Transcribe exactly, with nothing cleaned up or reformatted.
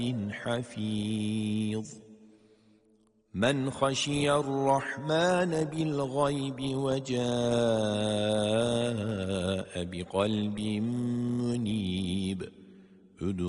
حفيظ من خشي الرحمن بالغيب وجاء بقلب منيب